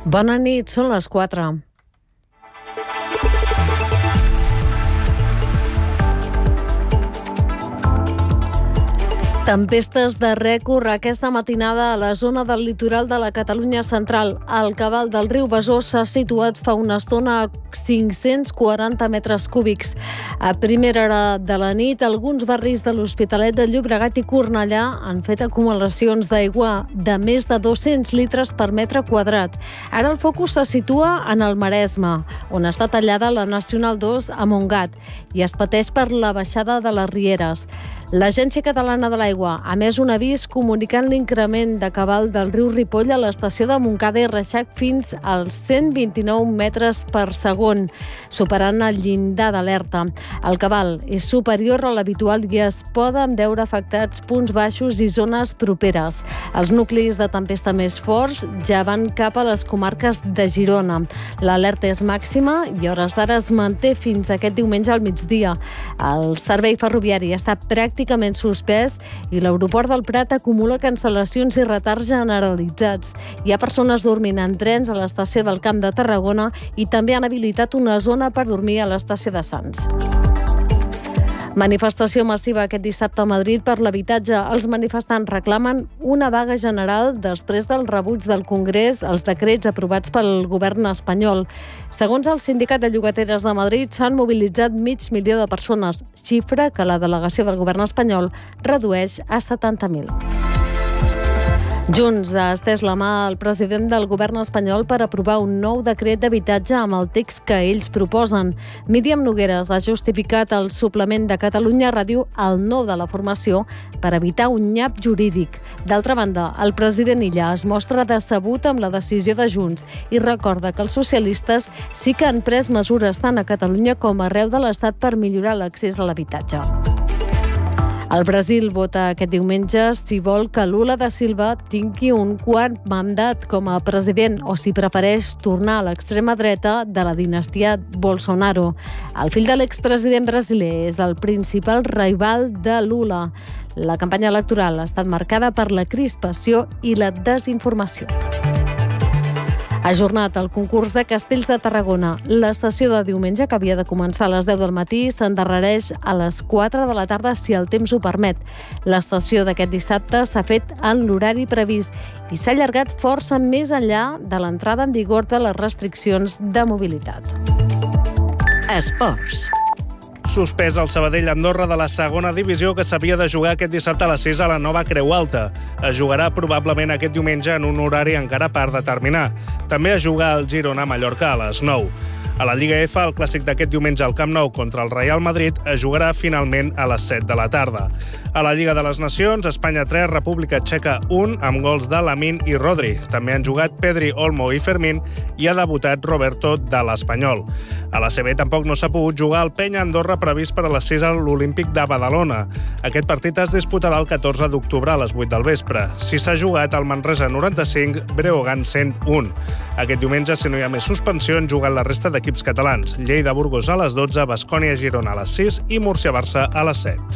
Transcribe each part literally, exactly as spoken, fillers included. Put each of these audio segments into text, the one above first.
Bona nit, són les quatre. Tempestes de rècord aquesta matinada a la zona del litoral de la Catalunya central. El cabal del riu Besòs s'ha situat fa una estona a cinc-cents quaranta metres cúbics. A primera hora de la nit, alguns barris de l'Hospitalet de Llobregat i Cornellà han fet acumulacions d'aigua de més de dos-cents litres per metre quadrat. Ara el focus se situa en el Maresme, on està tallada la Nacional dos a Montgat i es pateix per la baixada de les rieres. L'Agència Catalana de l'Aigua ha emès un avís comunicant l'increment de cabal del riu Ripoll a l'estació de Montcada i Reixac fins als cent vint-i-nou metres per segon, superant el llindar d'alerta. El cabal és superior a l'habitual i es poden veure afectats punts baixos i zones properes. Els nuclis de tempesta més forts ja van cap a les comarques de Girona. L'alerta és màxima i a hores d'ara es manté fins aquest diumenge al migdia. El servei ferroviari està pràcticament suspès i l'aeroport del Prat acumula cancel·lacions i retards generalitzats. Hi ha persones dormint en trens a l'estació del Camp de Tarragona i també han habilitat una zona per dormir a l'estació de Sants. Manifestació massiva aquest dissabte a Madrid per l'habitatge. Els manifestants reclamen una vaga general després del rebuig del Congrés als decrets aprovats pel govern espanyol. Segons el Sindicat de Llogateres de Madrid, s'han mobilitzat mig milió de persones, xifra que la delegació del govern espanyol redueix a setanta mil. Junts ha estès la mà al president del govern espanyol per aprovar un nou decret d'habitatge amb el text que ells proposen. Míriam Nogueras ha justificat el suplement de Catalunya Ràdio al no de la formació per evitar un nyap jurídic. D'altra banda, el president Illa es mostra decebut amb la decisió de Junts i recorda que els socialistes sí que han pres mesures tant a Catalunya com arreu de l'Estat per millorar l'accés a l'habitatge. El Brasil vota aquest diumenge si vol que Lula da Silva tingui un quart mandat com a president o si prefereix tornar a l'extrema dreta de la dinastia Bolsonaro. El fill de l'expresident brasiler és el principal rival de Lula. La campanya electoral ha estat marcada per la crispació i la desinformació. Ajornat el concurs de Castells de Tarragona. L'estació de diumenge, que havia de començar a les deu del matí, s'endarrereix a les quatre de la tarda si el temps ho permet. L'estació d'aquest dissabte s'ha fet en l'horari previst i s'ha allargat força més enllà de l'entrada en vigor de les restriccions de mobilitat. Esports. Suspès el Sabadell-Andorra de la segona divisió que s'havia de jugar aquest dissabte a les sis a la nova Creu Alta. Es jugarà probablement aquest diumenge en un horari encara per determinar. També es juga el Girona-Mallorca a les nou. A la Lliga F, el clàssic d'aquest diumenge al Camp Nou contra el Real Madrid es jugarà finalment a les set de la tarda. A la Lliga de les Nacions, Espanya tres, República Txeca un, amb gols de Lamine i Rodri. També han jugat Pedri, Olmo i Fermín i ha debutat Roberto de l'Espanyol. A la C B tampoc no s'ha pogut jugar el Penya-Andorra previst per a les sis a l'Olímpic de Badalona. Aquest partit es disputarà el catorze d'octubre a les vuit del vespre. Si s'ha jugat el Manresa noranta-cinc, Breogán cent un. Aquest diumenge, si no hi ha més suspensió, han jugat la resta d'equips catalans. Lleida-Burgos a les dotze, Baskonia-Girona a les sis i Múrcia-Barça a les set.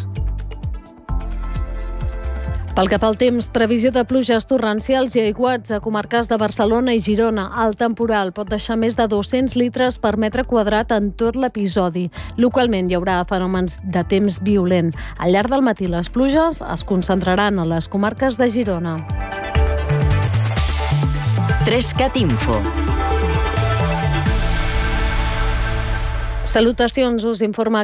Pel que fa al temps, previsió de pluges torrencials i aiguats a comarques de Barcelona i Girona. El temporal pot deixar més de dos-cents litres per metre quadrat en tot l'episodi. Localment hi haurà fenòmens de temps violent. Al llarg del matí les pluges es concentraran a les comarques de Girona. Trescat Info. Salutacions, us informa